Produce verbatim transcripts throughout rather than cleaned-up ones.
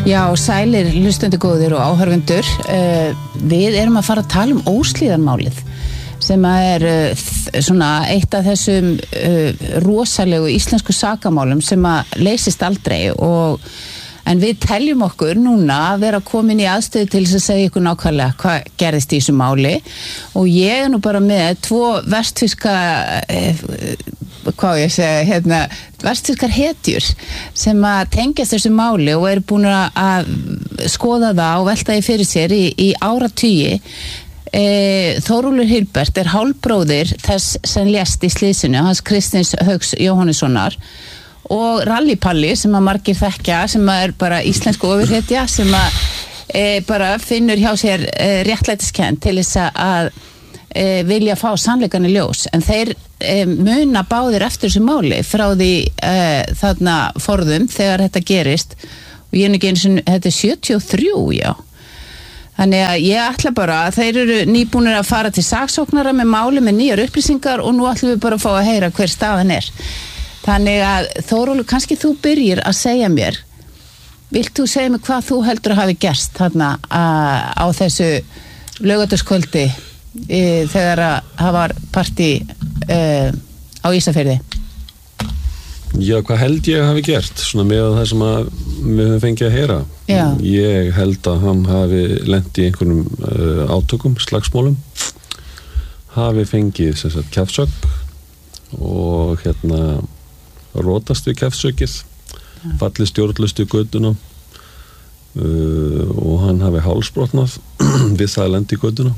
Já, sælir hlustandi góðir og áhorfendur. Uh, við erum að fara að tala um óslíðarmálið sem er uh, svona eitt af þessum uh, rosalegu íslensku sakamálum sem að leysist aldrei og en við teljum okkur núna að vera komin í aðstöðu til þess að segja ykkur nákvæmlega hvað gerðist í þessu máli og ég er nú bara með tvo vestfirska eh, hvað ég segja, hérna vestfirskar hetjur sem að tengjast þessu máli og eru búin að skoða það og velta því fyrir sér í, í áratugi. E, Þórólfur Hilbert er hálfbróðir þess sem lést í slysinu, hans Kristins Hauks Jóhannessonar og Rallipalli sem að margir þekkja sem að er bara íslensku ofurhetja sem að e, bara finnur hjá sér e, réttlætiskennd til þess að e, vilja fá sannleikann í ljós en þeir e, muna báðir eftir þessu máli frá því e, þarna forðum þegar þetta gerist og ég er ekki eins og þetta er sjötíu og þrjú, já þannig að ég ætla bara að þeir eru nýbúnir að fara til saksóknara með máli með nýjar upplýsingar og nú ætlum við bara að fá að heyra hver staðan er. Þannig að Þórólfur, kannski þú byrjir að segja mér, vilt þú segja mér hvað þú heldur að hafi gerst þarna á þessu laugardagskvöldi e, þegar að það var partí e, á Ísafirði? Já, hvað held ég að hafi gert, svona með það sem að við höfum fengið að heyra. Já. Ég held að hann hafi lent í einhvernum uh, átökum, slagsmálum, hafi fengið sem sagt kjaftsögn og hérna rótast við kjaftsökið, ja. Fallið stjórnlaust við götuna uh, og hann hafi hálsbrotnað við það að lenda í götuna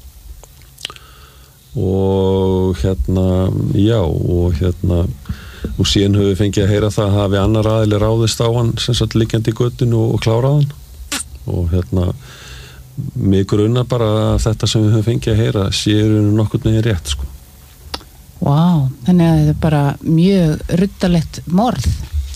og hérna, já og hérna og síðan höfum við fengið að heyra það hafi annar aðili ráðist á hann sem sagt liggjandi í götunu og, og klárað hann og hérna mig grunar bara að þetta sem við höfum fengið að heyra séu nokkurn veginn rétt sko. Vá, wow, þannig að þetta er bara mjög ruddalegt morð.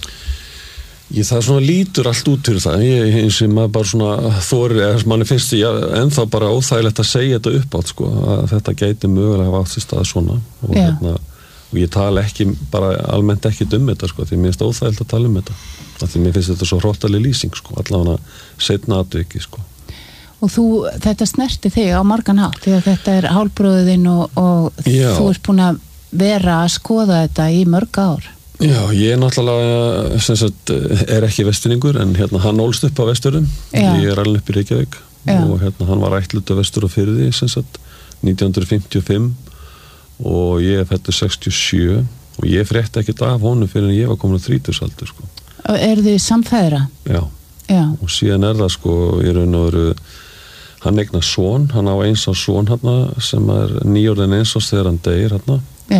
Ég, það svona lítur allt út fyrir það. Ég, eins og maður bara svona þorir, eða manni finnst því ennþá bara óþægilegt að segja þetta upp átt, sko, að þetta gæti mögulega hafa átt sér stað svona. Og, hérna, og ég tala ekki, bara almennt ekki um þetta, sko, því mér finnst óþægilegt að tala um þetta. Því mér finnst þetta svo hrottaleg lýsing, sko, allavega seinna atviki, sko. Og þú, þetta snerti þig á margan hátt, því að þetta er hálfbróðin og, og þú ert búin að vera að skoða þetta í mörg ár. Já, ég er náttúrulega sem sagt, er ekki vesturningur en hérna hann ólst upp á Vesturum ég er alveg upp í Reykjavík Já. Og hérna hann var ættlutur vestur á Firði sem sagt nítján hundruð fimmtíu og fimm og ég er fæddur sextíu og sjö og ég frétti ekkert af honum fyrir en ég var komin á þrítugsaldur sko. Er þið samfæðra? Já. Já. Og síðan er það sko í raun og veru hann eignast son, hann á eins á son hérna sem er nýjórðin eins ás þegar hann deyr hérna Já.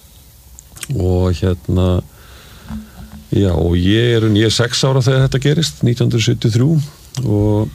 Og hérna já, og ég er, ég er sex ára þegar þetta gerist, nítján hundruð sjötíu og þrjú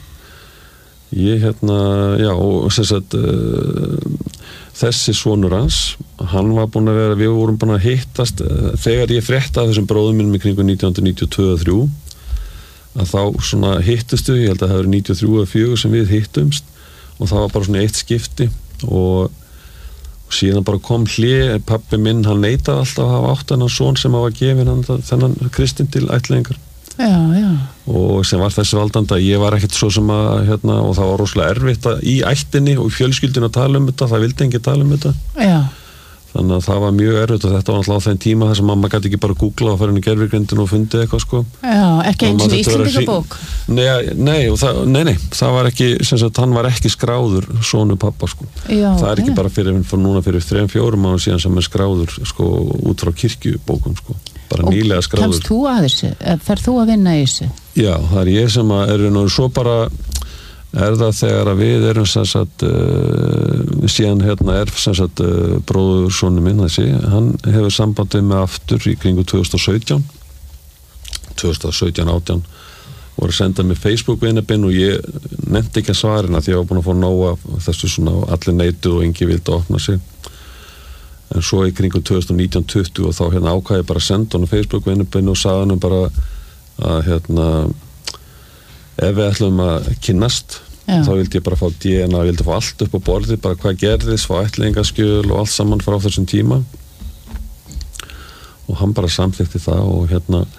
og ég hérna, já, og sem sagt uh, þessi sonur hans, hann var búinn að vera, við vorum búin að hittast uh, þegar ég frétti af þessum bróðum mínum í kringum nítján hundruð níutíu og tvö og þrjú að þá svona hittustu, ég held að það hefur níutíu og þrjú og fjögur sem við hittumst og það var bara svona eitt skipti og og síðan bara kom hlið, pabbi minn hann neitaði alltaf að hafa átt hennan son sem hafa gefið hann þennan Kristinn til ættleiðingar já, já. Og sem var þessi valdanda, ég var ekkert svo sem að hérna, og það var rosalega erfitt að, í ættinni og fjölskyldinu að tala um þetta, það vildi enginn tala um þetta já. Þannig að það var mjög erfitt og þetta var alltaf á þeim tíma þess að mamma gæti ekki bara að googla og fara inn í gervigrindin og fundið eitthvað sko. Já, ekki eins og Íslendingabók. Nei, nei, það, nei, nei, það var ekki, sem sagt, hann var ekki skráður sonur pappa sko. Já, það er ekki ja. bara fyrir, fyrir núna fyrir þrem, fjórum mánuðum síðan sem er skráður sko út frá kirkjubókum sko. Bara og nýlega skráður. Og kemst þú að þessu? Ferð þú að vinna í þessu? Já, það er ég sem að er nú svo bara er það þegar að við erum sem sagt uh, síðan hérna er sem sagt uh, bróður sonu minn þessi, hann hefur sambandið með aftur í kringu tvö þúsund og sautján tvö þúsund og sautján átján voru að senda mér Facebook-vinabinn og ég nefndi ekki að svarina því ég var búin að fá nóg af þessu svona allir neituð og engi vildi að opna sig en svo í kringu tvö þúsund og nítján tuttugu og þá hérna ákvæði bara að senda hann Facebook-vinabinn og sagði hann bara að hérna ef við ætlum að kynnast Já. Þá vildi ég bara fá D N A, vildi fá allt upp á borðið, bara hvað gerðist, fá ættleiðingaskjöl og allt saman frá þessum tíma og hann bara samþykkti það og hérna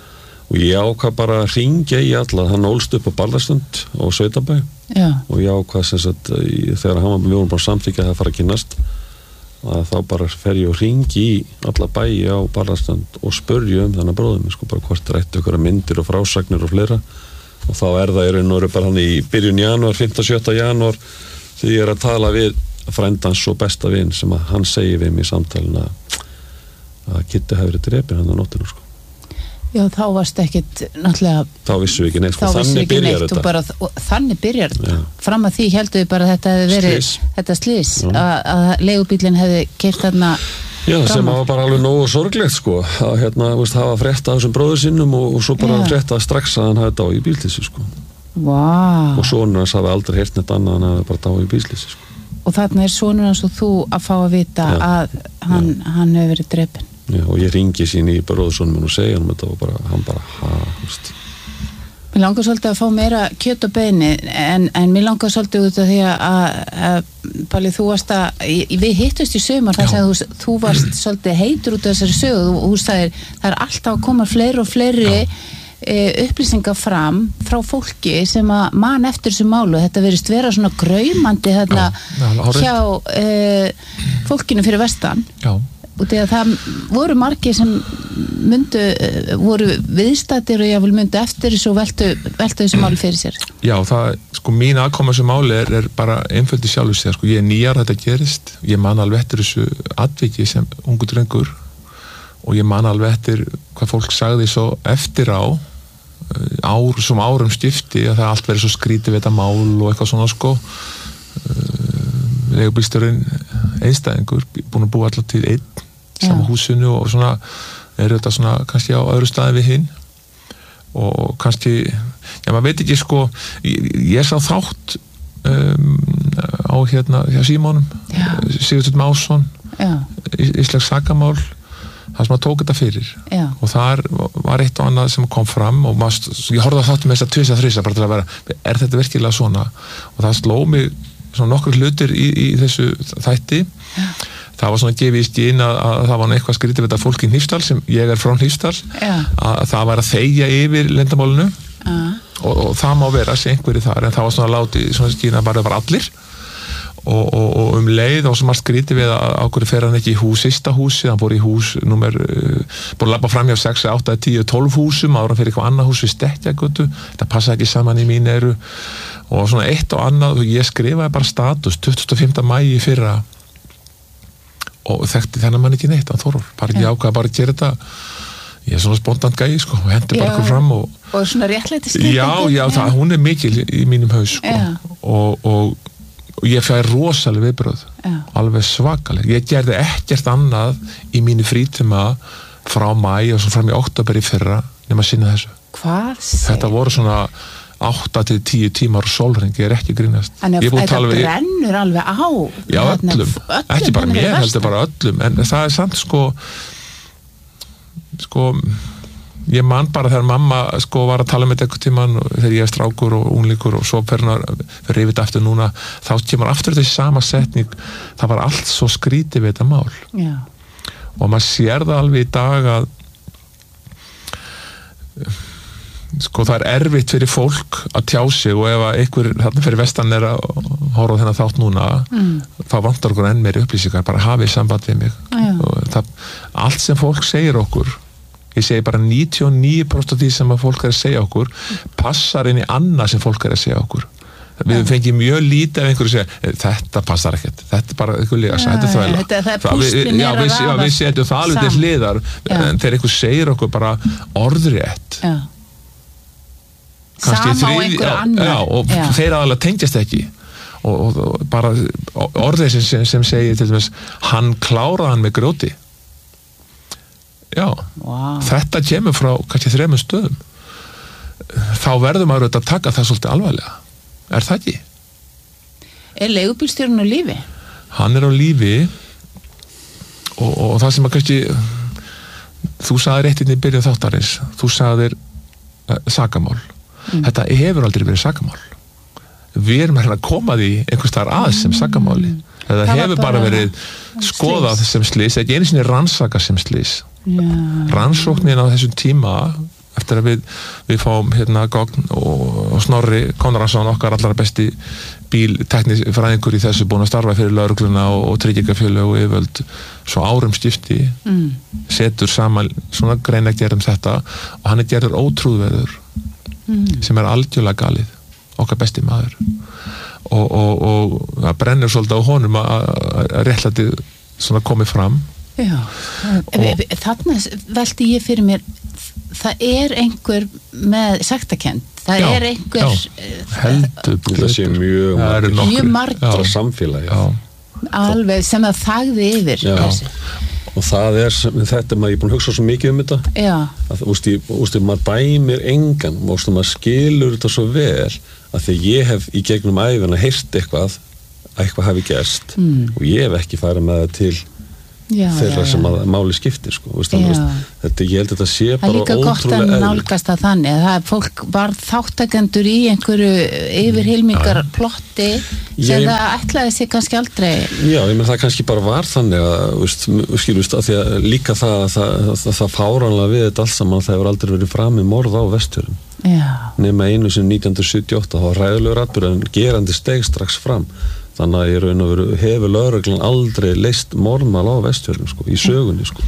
og ég ákvað bara að ringja í alla, hann ólst upp á Barðastund og Sveitabæ Já. og ég ákvað sem sagt þegar hann var, við vorum bara samþykja það að fara að kynnast að þá bara fer ég og ringi í alla bæi á Barðastund og spurja um þennan bróðum sko bara hvort rættu ykkur myndir og frásagnir og fleira og þá er það í raun og veru bara hann í byrjun janúar, fimmta til sjötta janúar því ég er að tala við frændans og besta vin sem að hann segir við mig í samtalinu að, að Kitti hefur verið drepinn hann á nóttinu sko. Já, þá varst ekkit náttúrulega þá vissum við ekki neitt, sko. Þannig ekki byrjar neitt þetta bara, þannig byrjar þetta Já. Fram að því heldur við bara að þetta hefði verið Slys. þetta slís að, að leigubíllinn hefði keyrt þarna Já, fram sem á. var bara alveg nógu sorglegt sko að hérna, veist, hafa frétta af þessum bróður sinnum og, og svo bara Já. frétta strax að hann hafi dáið í bílslýsi sko Vá og sonur hans hafi aldrei heyrt neitt annað en hann hafi bara dáið í bílslýsi sko Og þarna er sonur hans og þú að fá að vita Já. að hann, hann hefur verið drepinn Já, og ég ringi sín í bróðursonum minn og segja hann þetta og bara, hann bara, ha, veist Mér langar svolítið að fá meira kjöt og beini en, en mér langar svolítið út af því að, að Palli, þú varst að við hittust í sumar þar sem þú, þú varst svolítið heitur út af þessari sögu og þú sagðir, það er alltaf að koma fleiri og fleiri e, upplýsingar fram frá fólki sem að man eftir þessu málu, þetta verist vera svona graumandi þarna hjá e, fólkinu fyrir vestan Já og því að það voru margir sem myndu, voru viðstættir og ég vil myndu eftir þessu og veltu, veltu þessu máli fyrir sér. Já, það, sko, mín aðkoma þessu máli er, er bara einföldi sjálfur sér, sko, ég er nýjar þetta gerist, ég man alveg eftir þessu atviki sem ungu drengur og ég man alveg eftir hvað fólk sagði svo eftir á ár, sem árum skipti að það allt verið svo skrítið við þetta mál og eitthvað svona, sko leigubílstjórinn einstæðingur, búin að búa alltaf til einn sama húsinu og svona er þetta svona kannski á öðru staði við hinn og kannski já maður veit ekki sko ég, ég sá þátt um, á hérna hjá Símonum Sigurður Másson Íslensk sakamál það sem að tók þetta fyrir já. Og þar var eitt og annað sem kom fram og maður, ég horfði að þáttum þess að tvisa þrisa bara til að vera, er þetta virkilega svona og það sló mig svona nokkur hlutir í, í þessu þætti já. Það var svona gefið í skyn að, að það var eitthvað skrítið við þetta fólk í Hnífsdal sem ég er frá Hnífsdal að það var að þegja yfir leyndamálinu og, og það má vera að sé einhverju þar en það var svona látið svona skyn að bara var allir og, og, og um leið og sem að skrítið við að ákveður fer hann ekki í hús sista húsi, hann fór í hús nummer, uh, búin að labba fram hjá sex, átta, tíu, tólf húsum ára hann fyrir eitthvað annað hús við Stekkjagötu þetta passaði ekki saman í mín eru og svona eitt og annað og ég skrifaði bara status tuttugasta og fimmta maí í fyrra og þekkti þennan mann ekki neitt hann Þórólf, bara ekki ákvað bara að gera þetta ég er svona spontant gæi sko og hendi bara okkur fram og, og svona réttlæti skipti já, já, það, hún er mikil í mínum haus sko og, og, og ég fæði rosalega viðbröð já. Alveg svakaleg, ég gerði ekkert annað í mínu frítíma frá mæ og svo fram í október í fyrra nema að sinna þessu Hvað þetta voru svona átta til tíu tímar sólring, ég er ekki grínast Þannig að þetta brennur alveg á Já, öllum, öllum ekki bara mér, heldur bara öllum en það er samt sko sko ég man bara þegar mamma sko var að tala með eitthvað tíman þegar ég er strákur og unglíkur og svo fyrir fyrir yfir aftur núna þá kemur aftur þessi sama setning það var allt svo skrítið við þetta mál Já. Og maður sér það alveg í dag að sko það er erfitt fyrir fólk að tjá sig og ef einhver þarna fyrir vestan er að horfa þennan þátt núna mm. þá vantar okkur enn meiri upplýsingar bara hafið samband við mig og það, allt sem fólk segir okkur ég segi bara níutíu og níu prósent af því sem að fólk er að segja okkur passar inn í annað sem fólk er að segja okkur við fengið mjög lítið af einhverju segja þetta passar ekkert, þetta er bara eitthvað líka þetta er þvæla þetta, það er púslin er að við, já, við setjum það alveg til hliðar en þegar einhver segir okkur bara orðrétt já kannski sama á einhver annar já, og já. Þeir aðalega tengjast ekki og, og, og bara orðið sem, sem segir til dæmis hann kláraði hann með grjóti já wow. Þetta kemur frá kannski þremur stöðum þá verðum maður að taka það svolítið alvarlega er það ekki? Er leigubílstjórinn á lífi? Hann er á lífi og, og það sem að kannski þú sagði rétt inn í byrjun þáttarins þú sagðir uh, sakamál Mm. Þetta hefur aldrei verið sakamál við erum að koma því einhvers staðar að sem sakamáli þetta það hefur bara, bara verið skoðað slís. Sem slís, ekki einu sinni rannsaka sem slís yeah. Rannsóknin á þessum tíma eftir að við, við fáum hérna Gogn og, og Snorri Konradsson, okkar allra besti bílteknifræðingur í þessu, búin að starfa fyrir lögregluna og, og tryggingafélög og yfirvöld svo árum skipti mm. setur saman svona greinargerð um þetta og hann er gerður ótrúðverður mm. sem er algjörlega galið, okkar besti maður og, og, og það brennur svolítið á honum að réttlætið svona komið fram. Já, og þarna velti ég fyrir mér, það er einhver með sektarkennd, það já, er einhver heldur það sé mjög margir, mjög margir. Samfélagi alveg sem það þagði yfir og það er, þetta er maður, ég er búin að hugsa svo mikið um þetta já. Að þú veist, maður dæmir engan, maður skilur þetta svo vel að því ég hef í gegnum æfina heyrt eitthvað að eitthvað hafi gerst mm. og ég hef ekki farið með það til já, þeirra já, já. Sem að máli skiptir sko, veist, veist, þetta, ég held að þetta sé bara ótrúlega það er líka gott að nálgast að þannig að það er fólk var þáttakendur í einhverju yfirhylmingar plotti sem ég, það ætlaði sig kannski aldrei já, ég menn það kannski bara var þannig að, veist, skilust, að því að líka það það, það, það fáránlega við þetta allt saman það hefur aldrei verið framið morð á Vestfjörðum nema einu sem nítján hundruð sjötíu og átta þá var hræðilegur atburður en gerandi steig strax fram. Þannig að ég raun og veru hefur lögreglan aldrei leyst morðmál á Vestfjörðum sko, í sögunni sko.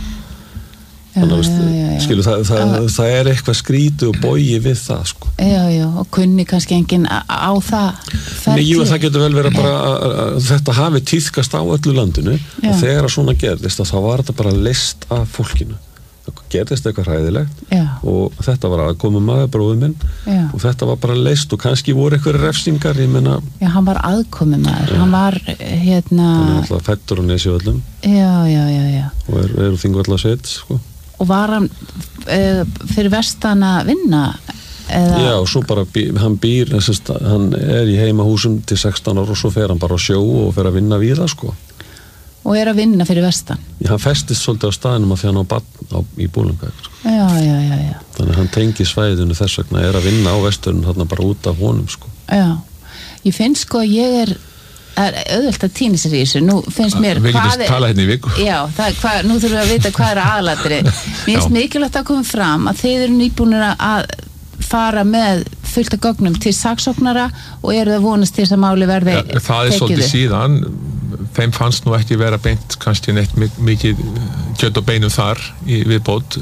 Þannig að já, já, já. Skilu, það, það, það, það er eitthvað skrítið og bogi við það sko. Já, já, og kunni kannski enginn á, á það. Nei, jú, það getur vel verið bara að, að þetta hafi tíðkast á öllu landinu já. Og þegar að svona gerðist þá var þetta bara leyst af fólkinu. Það gerðist eitthvað hræðilegt já. Og þetta var að koma maður bróðið minn já. Og þetta var bara leyst og kannski voru eitthvað refsingar, ég meina já, hann var aðkomi maður, hann var hérna hann er alltaf fættur og nesi öllum já, já, já, já og er, er þingu alltaf sveit sko. Og var hann uh, fyrir vestan að vinna eða? Já, og svo bara bí, hann býr hann er í heimahúsum til sextán ára og svo fer hann bara á sjó og fer að vinna víða sko og er að vinna fyrir vestan. Já, hann festist svolítið á staðinum að því hann á barn á, í Búlungavík. Sko. Já, já, já, já. Þannig að hann tengi svæðinu þess vegna er að vinna á vesturinn þarna bara út af honum, sko. Já, ég finn sko að ég er, er auðvelt að týna sér í þessu. Nú finnst mér við hvað er... Við tala hérna í viku. Já, það, hvað, nú þurfum við að vita hvað er aðalatrið. Mér finnst mikilvægt að koma fram að þeir eru nýbúnir að fara með fullt af gögnum til saksóknara og eru það vonast til þess að máli verði ja, það er svolítið síðan þeim fannst nú ekki vera beint kannski neitt mikið kjöt og beinum þar í viðbót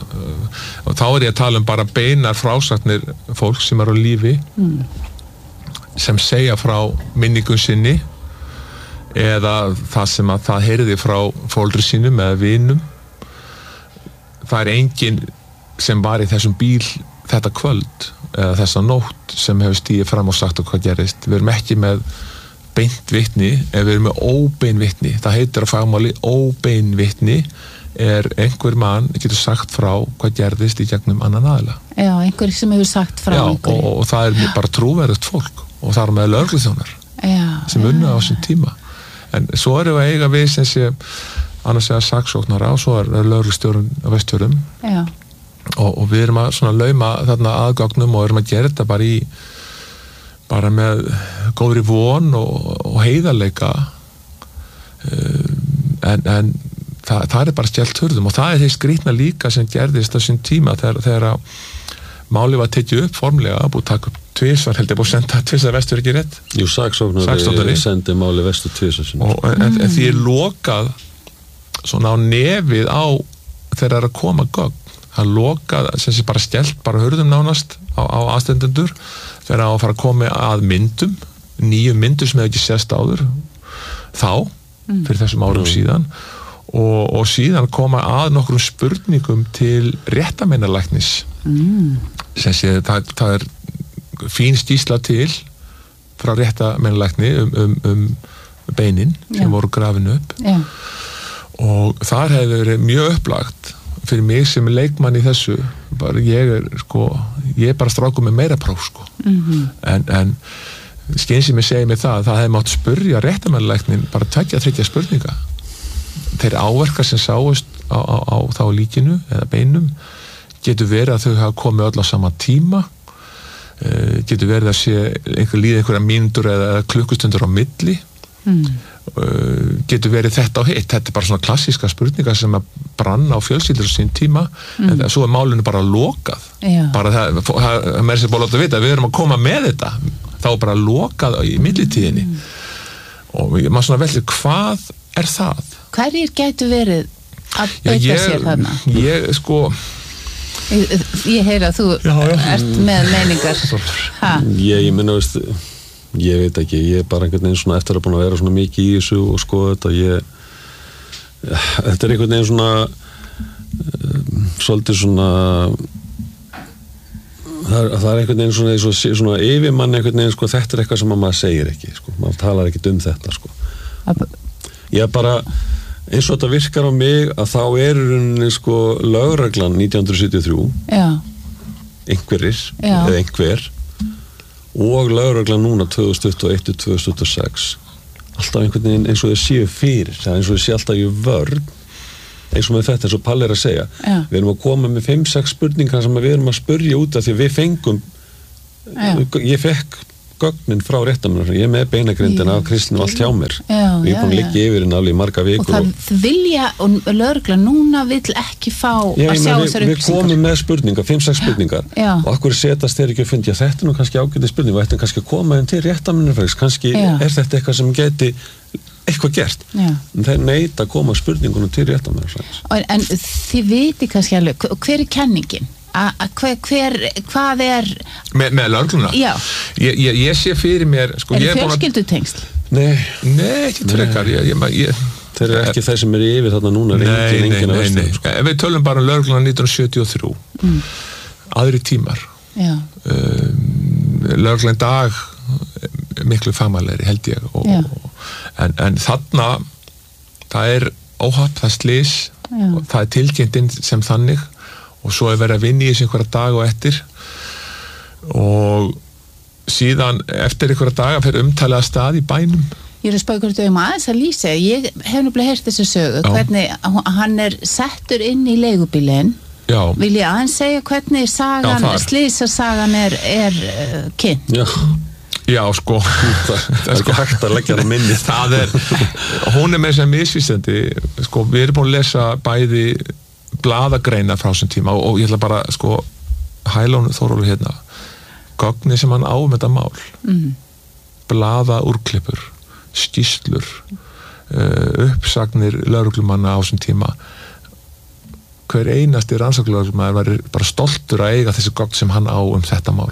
og þá er ég að tala um bara beinar frásagnir fólk sem er á lífi mm. sem segja frá minningum sinni eða það sem að það heyrði frá foreldrum sínum eða vinum það er enginn sem var í þessum bíl þetta kvöld eða þessa nótt sem hefur stíið fram og sagt hvað gerist. Við erum ekki með beint vitni, ef við erum með óbein vitni, það heitir að fagmáli óbein vitni er einhver mann getur sagt frá hvað gerðist í gegnum annan aðila. Já, einhver sem hefur sagt frá Já, einhverju. Og, og það er bara trúverðugt fólk og það er með lögregluþjónar sem unna á þessum tíma. En svo erum við að eiga við sem sé annars eða saksóknara og svo er lögreglustjórinn á Vestfjörðum. Já. Og, og við erum að svona lauma þarna aðgágnum og erum að gera þetta bara í bara með góðri von og, og heiðarleika um, en, en það, það er bara stjælt hurðum og það er því skrýtna líka sem gerðist á þessum tíma þegar, þegar máli var tekið upp formlega, búið að taka upp tvisvar held ég búið að senda tvisvar vestur ekki rétt Jú, saksóknari sendi máli vestur tvisvar og en, en, en því er lokað svona á nefið á þegar það er að koma gögn það lokað, sem sé bara stjælt bara hurðum nánast á, á aðstendendur þegar það á að fara að koma að myndum nýjum myndum sem hefur ekki sést áður þá, mm. fyrir þessum árum mm. síðan og, og síðan koma að nokkrum spurningum til réttameinarlæknis mm. sem sé, það, það er fín skýrsla til frá réttameinarlækni um, um, um beinin sem Já. Voru grafin upp Já. Og þar hefur verið mjög upplagt fyrir mig sem er leikmann í þessu bara ég er sko ég er bara strákur með meira próf sko mm-hmm. en, en skynsi mig segir mig það það hefði mátt spurja réttamælalæknin bara tvekja þriggja spurninga þeir áverkar sem sáust á, á, á þá líkinu eða beinum getur verið að þau hafa komið öll á sama tíma uh, getur verið að sé einhver líð einhverja mínútur eða, eða klukkustundur á milli mm. uh, getur verið þetta og hitt þetta er bara svona klassíska spurningar sem að brann á fjölskyldur sín tíma, mm. en svo er málinu bara lokað. Já. Bara það, það með þessi bóla að vita, við erum að koma með þetta, þá er bara lokað í millitíðinni. Mm. Og maður svona veldur, hvað er það? Hverjir gætu verið að beita sér þarna? Ég, sko... Ég, ég heyra að þú já, já. ert með meiningar. Ha? Ég, ég minna, veist, ég veit ekki, ég er bara einhvern veginn svona eftir að búin að vera svona mikið í þessu og skoða þetta, ég... Þetta er einhvern veginn svona um, svolítið svona það er, það er einhvern veginn svona, svona, svona yfirmann einhvern veginn, sko, þetta er eitthvað sem maður segir ekki, sko, maður talar ekkert um þetta, sko. Ég er bara eins og þetta virkar á mig að þá er unni, sko, lögreglan nítján hundruð sjötíu og þrjú Já. einhverjir, Já. eða einhver og lögreglan núna tvö þúsund tuttugu og eitt til tvö þúsund tuttugu og sex alltaf einhvern veginn eins og þau séu fyrir, það er eins og þau séu alltaf í vörn, eins og með þetta, eins og Palli er að segja. Já. Við erum að koma með fimm sex spurningar sem við erum að spurja út af því að við fengum, Já. ég fekk gögnin frá réttamönnum, ég er með beinagrindina af Kristinn og allt hjá mér. Já, og ég er búin að liggja yfir henni alveg í marga vikur. Og það og... vilja, og lögreglan núna vill ekki fá Já, að sjá þessar upplýsingar. Við komum með spurningar, fimm sex spurningar, Já. og akkur setast þeir ekki að fundja þetta er nú kannski ágætið spurning, og þetta er kannski að koma þeim til réttamönnum, kannski Já. er þetta eitthvað sem geti eitthvað gert. Já. En þeir neita að koma spurningunum til réttamönnum. En, en þið viti kannski alveg, hver er kenningin? A, a, hver, hver, hvað er með, með lögluna? Já. Ég, ég, ég sé fyrir mér sko, er það fjölskyldutengsl? Nei, nei, ekki frekar ég, ég, ég, þeir eru ekki þeir sem eru yfir þarna núna nei, engin, nei, engin nei, nei. Sko. Við tölum bara um lögluna nítján hundruð sjötíu og þrjú mm. aðri tímar um, löglan dag miklu fagmannlegri held ég og, og, en, en þarna það er óhapp, það er slys og það er tilkynntinn sem þannig og svo er verið að vinna í þessu einhverja dag og eftir og síðan eftir einhverja daga fyrir umtalið að stað í bænum. Ég er að spáði hvort þau um aðeins að lýsa, ég hef nefnilega heyrt þessu sögu, Já. hvernig hann er settur inn í leigubílinn. Já. Vil ég aðeins segja hvernig sagan, slísasagan er, er uh, kynnt? Já. Já, sko, það, það er ekki hægt að leggja það minni. Það er, hún er með sem misvísandi, sko, við erum búin að lesa bæði blaðagreina frá þessum tíma og, og ég ætla bara sko hælónu Þórólfur hérna gögni sem hann á um þetta mál mm. blaða úrklippur skýrslur uh, uppsagnir lögreglumanna á þessum tíma hver einasti rannsóknarlögreglumaður var bara stoltur að eiga þessi gögn sem hann á um þetta mál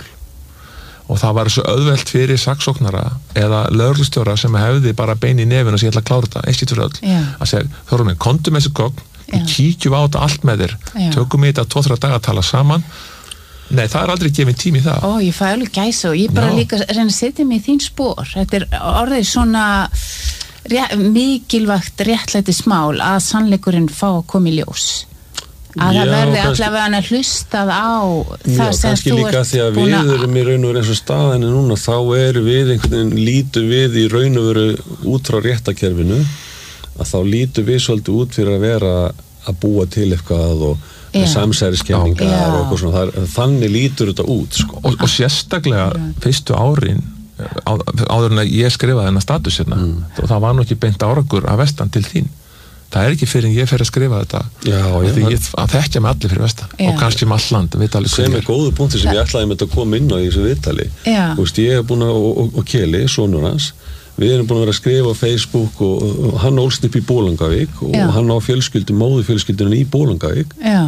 og það var svo auðvelt fyrir saksóknara eða lögreglustjóra sem hefði bara bein í nefinu og sem ég ætla að klára þetta eitt fyrir öll yeah. að segja, Þórólfur, komdu með þessi gögn við kíkjum á þetta allt með þér Já. tökum við þetta tvo þrjá daga að tala saman nei, það er aldrei gefinn tími í það Ó, ég fæ alveg gæsa og ég bara Já. líka reyna að setja mig í þín spór þetta er orðið svona rétt, mikilvægt réttlætismál að sannleikurinn fá að koma í ljós að Já, það verði allavega hann að hlustað á það Já, sem þú líka ert því að búin við erum í raun og veru eins og staðinu núna þá erum við einhvern veginn lítum við í raun og veru út frá réttakerfinu að þá lítur við svolítið út fyrir að vera að búa til eitthvað og samsæriskenningar og eitthvað svona, það, þannig lítur þetta út sko. og, og sérstaklega fyrstu árin á, áður en að ég skrifaði þennan status hérna mm. og það var nú ekki beint árangur að vestan til þín það er ekki fyrir en ég fer að skrifa þetta já, já, því ég að þekkja mig allir fyrir vestan já. og kannski um all land sem er góðu punkti sem ég ætlaði með að koma inn á í þessu viðtali Vist, ég er búin að, og, og, og Keli, sonur hans við erum búin að vera að skrifa á Facebook og, og hann ólst upp í Bólangavík og Já. hann á fjölskyldu, móðu fjölskyldunum í Bólangavík Já.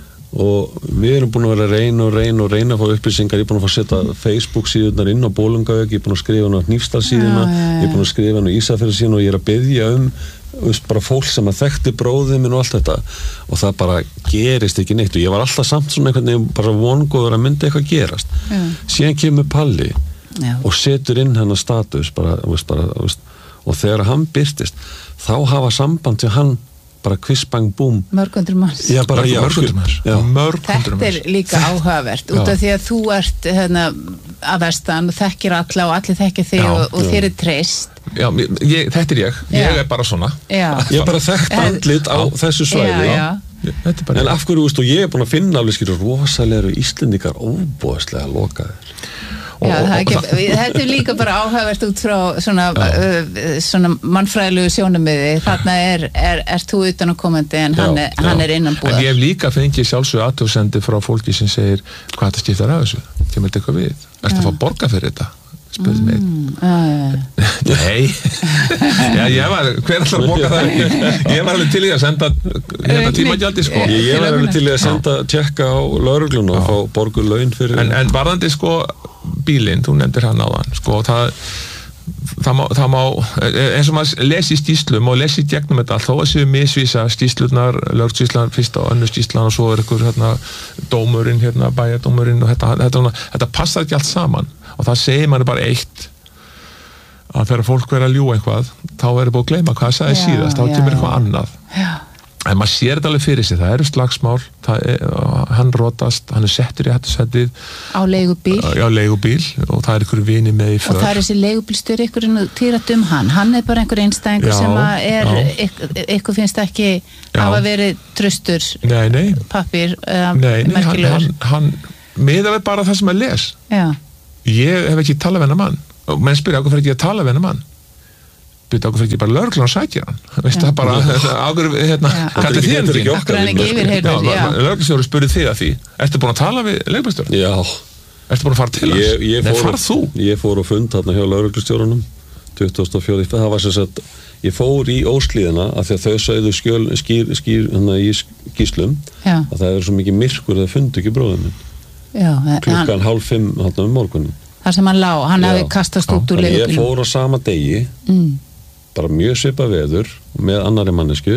og við erum búin að vera að reyna og reyna og reyna að fá upplýsingar, ég er búin að fá að setja Facebook síðunar inn á Bólangavík, ég er búin að skrifa hann á Hnífsdal síðuna, ég er búin að skrifa hann á Ísafjörður síðuna og ég er að biðja um veist, bara fólk sem að þekkti bróðið minn og allt þetta og það bara gerist ekki neitt og ég var alltaf samt svona einhvern veginn bara vongóður að myndi eitthvað gerast Já. síðan kemur Palli Já. og setur inn hennar status bara, veist, bara, veist, og þegar hann birtist þá hafa samband til hann bara kvispang búm mörgundur manns já, bara, já, mörgundur manns þetta er líka áhugavert út af því að þú ert hérna, að vestan og þekkir alla og allir þekkir þig já, og, og þér er treyst já, ég, þetta er ég, ég já. er bara svona já. ég er bara þekkt andlit á þessu svæði já, en af hverju, veist, og ég er búin að finna alveg skilur rosalega Íslendingar óbúðslega lokaðir og, Já, það er ekki, og, og, þetta er líka bara áhugavert út frá svona, uh, svona mannfræðilegu sjónarmiði, þarna er, er, er þú utanakomandi en hann Já, er, hann er innanbúðar. En ég hef líka fengið sjálfsög athugasemdir frá fólki sem segir hvað þetta skiptar af þessu, kemur þetta eitthvað við ertu að fá borga fyrir þetta? Spurði mig mm, uh, Nei Já, ég var, hver ætlar að borga það? Ég var alveg til í að senda hérna tímagjaldi sko Ég, ég var alveg til í að senda tjekka á lögregluna og fá borgu laun fyrir En, en varðandi sko bílinn, þú nefndir hann áðan sko, það það má, það má eins og maður lesi í skýslum og lesi í gegnum þetta allt, þó að séu misvísa skýslurnar, lögskýslan fyrst og önnur skýslan og svo er ykkur hérna dómurinn, hérna bæjardómurinn og þetta, þetta, þetta, þetta passar ekki allt saman og það segir manni bara eitt að þegar fólk verður að ljúga eitthvað þá er það búið að gleyma hvað það sagði Já, síðast þá já, kemur já. eitthvað annað já. en maður sér þetta alveg fyrir sig, það eru slagsmál það er, hann rotast, hann er settur í hættusettið Á leigubíl já, leigubíl og það er ykkur vini með í för og það er þessi leigubílstjóri ykkur týrat um hann hann er bara einhver einstæðingur Já, sem að er já. ykkur, ykkur finnst ekki Já. hafa verið tröstur nei, nei, pappír eða nei, nei hann, merkilegur hann, hann miðað við bara það sem að les Já, ég hef ekki talað við hennar mann og menn spyrja okkur fyrir ekki að tala við hennar mann byrja okkur fyrir ekki bara lögreglan og sækja hann veist það bara, okkur, hérna Já. kallið þið Þetta er ekki því okkar Akkur hann ekki vinna, sko. yfirheyrður, já. lögreglastjóri spurði þið að því ertu búin að tala við leigubílstjórann? Já, Ertu búin að fara til hans? ég, ég, Nei, fór, farð þú? ég fór á fund þarna hjá lögreglustjórunum tuttugasta og fjórða það var sem sagt ég fór í ósklíðina af því að þau sögðu skjöl, skýr, skýr hérna í skýslum já, að það er svo mikið myrkur að þau fundu ekki bróðum minn já hann, klukkan hálf fimm þarna um morgunin þar sem hann lá, hann Já. hafi kastast Já. út úr Þannig ég leigubílum fór á sama degi mm. bara mjög svipa veður með annari mannesku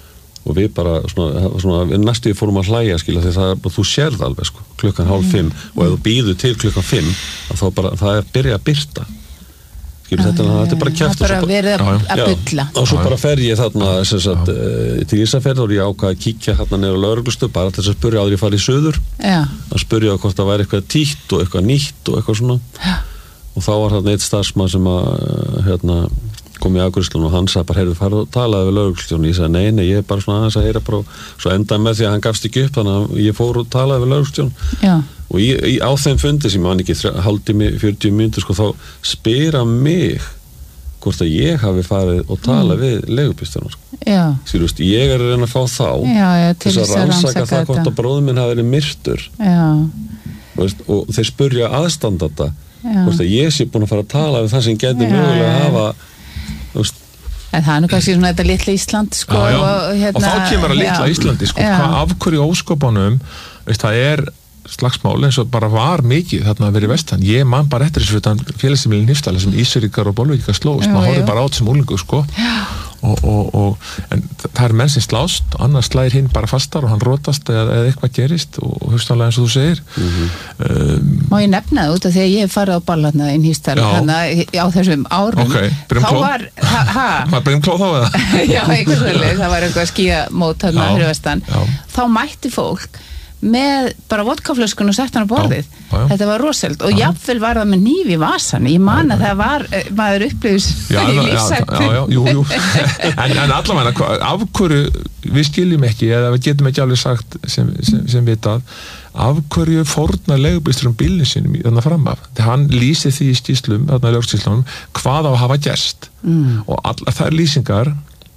og við bara svona, svona við næstu fórum að hlæja skilja því það er bara, þú sérð alveg sko, klukkan hálf fimm og ef þú býður til klukkan fimm að þá bara, það er byrja að byrta skilja þetta, þetta er bara kjæft það er bara verið að, að bulla og svo Já. bara fer ég þarna sem sagt, uh, til Ísafjörð og ég ákvað að kíkja hérna nefnir á lögreglustu bara til þess að spyrja áður ég farið í söður já, að spyrja hvort það væri eitthvað títt og eitthvað nýtt og eitthvað svona já, og þá var hérna eitt starfsmann sem að uh, hérna kom í afgreiðslun og hann sagði bara, heyrðu, farðu og talaði við lögreglustjórn og ég sagði, nei, nei, ég er bara svona aðeins að heyra bara svo endaði með því að hann gafst ekki upp þannig að ég fór og talaði við lögreglustjórn já, og ég, ég, á þeim fundi sem hann ekki hálftími, fjörutíu mínútur sko, þá spyr hann mig hvort að ég hafi farið og talað mm. við leigubílstjórann sko. já, Sýrust, ég er að reyna að fá þá já, já til þess þess að að rannsaka rannsaka það hvort þetta að bróður minn hafi verið myrtur já, veist, og þeir spurja aðstandanda Já. hvort að ég sé búin að fara að tala við það sem geti Já, mögulega já, að já. hafa veist, en það er nú kannski svona þetta litla Ísland sko, Já, já. Og, hérna, og þá kemur að litla já. Íslandi sko, Já. hvað af hverju óskopunum veist, það er slagsmál eins og bara var mikið þarna að vera í vestan ég man bara eftir þessu fyrir félagsheimilin Hnífsdal sem Ísfirðingar og Bolvíkingar slóðust Já, maður já. horfði bara át sem úlingu sko. og, og, og, en það er menn sem slást annars slæðir hinn bara fastar og hann rótast eða, eða eitthvað gerist og hugstanlega eins og þú segir mm-hmm. um, Má ég nefna það út af því að ég hef farið á ballarna í Hnífsdal Já. hérna á þessum árum Ok, byrjum þá kló. var ha, ha, maður byrjum klóð þá eða já, eitthvað svolítið, það var eitthvað skíamót hérna Já, fyrir vestan já. þá mætti fólk með bara vodkaflöskun og sett hann á borðið Já, já, já. þetta var rosalega og Já. jafnvel var það með hníf í vasan ég man að það var, eh, maður upplifis Já, í já, já, lífsættu já, já, jú, jú. en, en allavega, hva- af hverju við skiljum ekki, eða við getum ekki alveg sagt sem, sem, sem vitað af hverju fórna leigubílstjórum bílnum sínum í þarna fram af þegar hann lýsir því í stíslum, þarna í lögskíslunum hvað á að hafa gerst mm. og all, þær lýsingar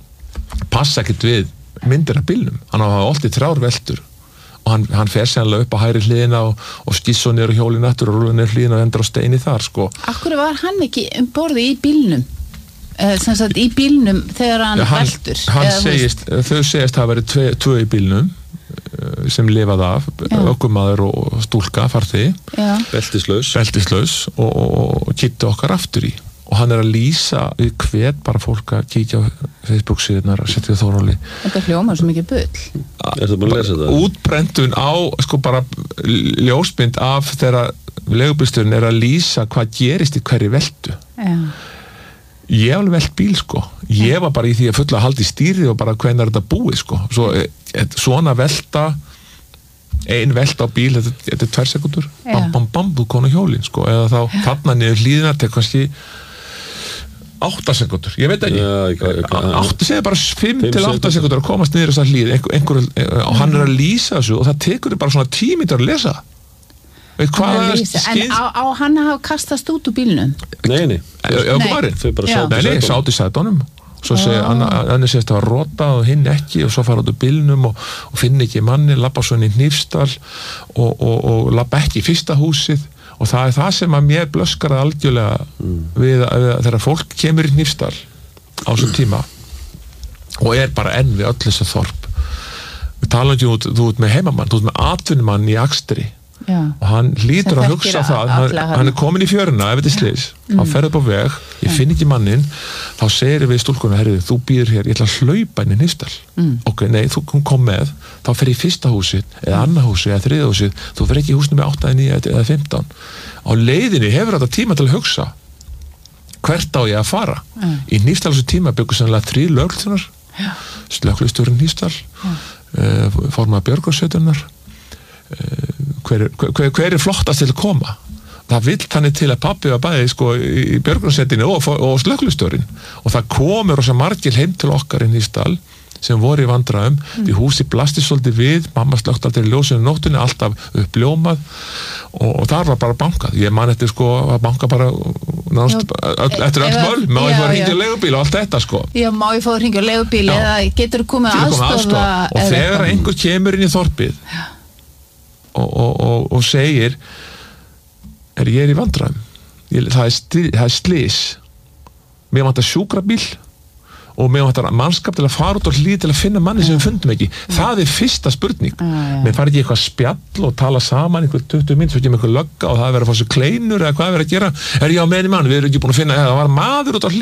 passa ekkert við myndir af bílnum hann á að hafa alltaf þrjár veltur og hann, hann fer sérlega upp á hægri hliðina og, og skissa niður á hjólinn aftur og rúla niður hliðina og endur á steini þar sko. Akkur var hann ekki um borði í bílnum eh, sem sagt í bílnum þegar hann Já, hann, veltur hann eða, þú veist- segist, þau segist að það verið tvö, tvö í bílnum eh, sem lifaði af, Já. ökumaður og stúlka farþi, já, beltislaus beltislaus og, og, og kitti okkar aftur í og hann er að lýsa við hvet bara fólk að kíkja á Facebook síðunar og setja Þóróli þetta hljómar svo mikið bull Er það búin að lesa þetta? útbrendun á sko bara ljósmynd af þegar leigubílstjórinn er að lýsa hvað gerist í hverju veltu já, ég hef alveg velt bíl sko ég var bara í því að fulla að halda í stýrið og bara hvernig er þetta búið sko Svo, e, e, svona velta ein velta á bíl, þetta, þetta er tvær sekundur Já. bam bam bam, þú konu hjólin sko eða þá þarna niður hlýðina til kannski átta sekundur, ég veit ekki Já, ég- ég- ég- átta segir bara fimm Fimm til átta sekúndur. sekundur að komast niður þess að hlýð einhver, einhver, og hann er að lýsa þessu og það tekur bara svona tíu mínútur að lesa hvaða En skil á, á hann að hafa kastast út úr bílnum? Nei, nei, ökumaðurinn þau bara Já. sátu Nei, nei, sætunum. sátt í sætunum svo segir hann sést að rota og hinn ekki og svo fara út úr bílnum og, og finna ekki manni, labba svo inn í Hnífsdal og, og, og labba ekki í fyrsta húsið og það er það sem að mér blöskar algjörlega mm. við, við þegar fólk kemur í Hnífsdal á þessum tíma og er bara enn við öll þessu þorp við talum ekki út, þú ert með heimamann þú ert með atvinnumann í akstri Já. og hann hlýtur Sem að þekkir hugsa a- það alla hann, þarna. hann er komin í fjöruna ef þetta er slys mm. hann ferði upp á veg, ég finn ekki mannin þá segir við stúlkunum, herrið, þú býður hér ég ætla að hlaupa inn í Hnífsdal mm. ok, nei, þú hún kom með þá fer ég í fyrsta húsið, eða annað húsið, eða þriða húsið þú fer ekki í húsinu með átta, eða níu eða fimmtán á leiðinni hefur þetta tíma til að hugsa hvert á ég að fara mm. í Hnífsdal þessu tíma byggur sannlega þrír lögregluþjónar slökkviliðsstjórinn Hnífsdal uh, formaður björgunarsveitunnar Hver, hver, hver er flottast til að koma það vill þannig til að pabbi var bæði sko, í björgunarsveitinni og, og slökkviliðsstjórinn og það komur rosa margir heim til okkar í Hnífsdal sem voru í vandræðum mm. því húsi blasti svolítið við mamma slökkt aldrei ljósinu nóttunni alltaf uppljómað og, og þar var bara bankað ég man eftir sko að banka bara náttúrulega eftir öll mál má ég fá að hringja leigubíl og allt þetta sko Já, má ég fá að hringja leigubíl Já. eða getur komið Getur komið aðstofa aðstoð. og þegar einhver kemur inn í þorpið og, og, og, og segir er ég er í vandræðum ég, það, er stli, það er slys mér vantar sjúkrabíl og mér vantar mannskap til að fara út og hlýða til að finna manni sem við fundum ekki það er fyrsta spurning mér fari ekki eitthvað spjall og tala saman einhver tuttugu mínútur, svo ekki með eitthvað lögga og það er verið að fá sér kleinur eða hvað er verið að gera er ég á meðin mann, við erum ekki búin að finna það var maður út á hlýða